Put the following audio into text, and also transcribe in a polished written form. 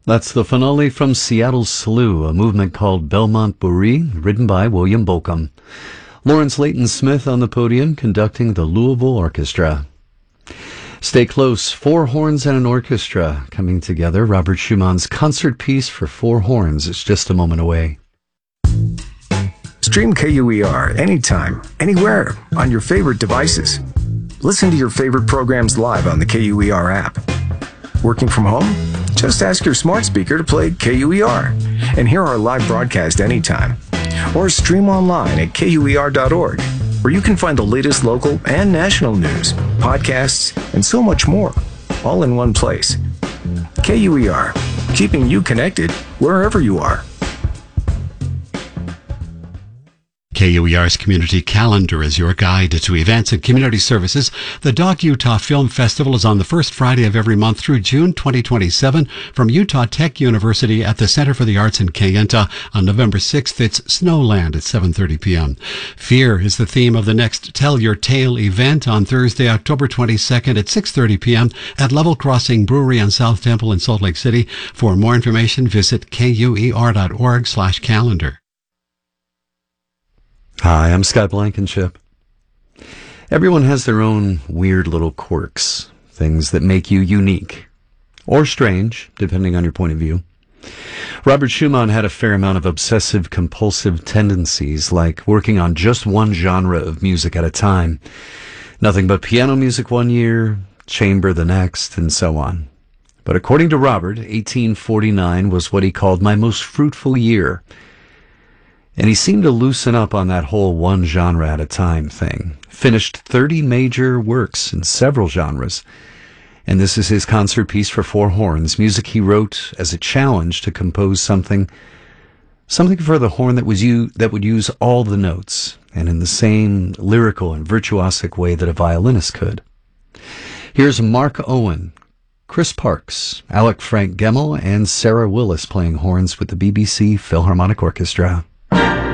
That's the finale from Seattle's Slough, a movement called Belmont Bourrée, written by William Bolcom. Lawrence Leighton Smith on the podium, conducting the Louisville Orchestra. Stay close, four horns and an orchestra coming together. Robert Schumann's concert piece for four horns is just a moment away. Stream KUER anytime, anywhere, on your favorite devices. Listen to your favorite programs live on the KUER app. Working from home? Just ask your smart speaker to play KUER and hear our live broadcast anytime. Or stream online at KUER.org, where you can find the latest local and national news, podcasts, and so much more, all in one place. KUER, keeping you connected wherever you are. KUER's community calendar is your guide to events and community services. The Dog Utah Film Festival is on the first Friday of every month through June 2027 from Utah Tech University at the Center for the Arts in Kayenta. On November 6th, it's Snowland at 7:30 p.m. Fear is the theme of the next Tell Your Tale event on Thursday, October 22nd at 6:30 p.m. at Level Crossing Brewery on South Temple in Salt Lake City. For more information, visit kuer.org/calendar. Hi, I'm Scott Blankenship. Everyone has their own weird little quirks, things that make you unique, or strange, depending on your point of view. Robert Schumann had a fair amount of obsessive-compulsive tendencies, like working on just one genre of music at a time. Nothing but piano music one year, chamber the next, and so on. But according to Robert, 1849 was what he called my most fruitful year. And he seemed to loosen up on that whole one genre at a time thing. Finished 30 major works in several genres. And this is his concert piece for four horns, music he wrote as a challenge to compose something for the horn that would use all the notes, and in the same lyrical and virtuosic way that a violinist could. Here's Mark Owen, Chris Parks, Alec Frank Gemmel, and Sarah Willis playing horns with the BBC Philharmonic Orchestra.